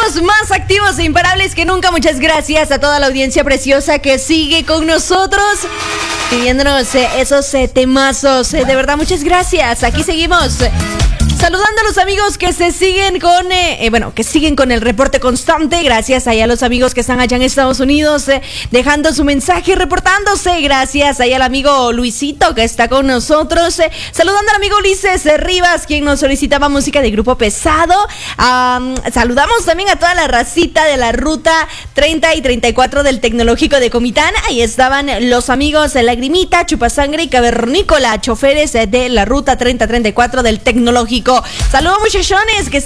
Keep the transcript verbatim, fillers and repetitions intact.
Estamos más activos e imparables que nunca. Muchas gracias a toda la audiencia preciosa que sigue con nosotros, pidiéndonos eh, esos eh, temazos. Eh, de verdad, muchas gracias. Aquí seguimos. Saludando a los amigos que se siguen con, eh, eh, bueno, que siguen con el reporte constante. Gracias allá a los amigos que están allá en Estados Unidos, eh, dejando su mensaje, reportándose. Gracias allá al amigo Luisito que está con nosotros. Eh, saludando al amigo Ulises eh, Rivas, quien nos solicitaba música de Grupo Pesado. Um, saludamos también a toda la racita de la ruta treinta y treinta y cuatro del Tecnológico de Comitán. Ahí estaban los amigos de Lagrimita, Chupasangre y Cavernícola, choferes eh, de la ruta treinta treinta y cuatro del Tecnológico. Saludos, muchachones, que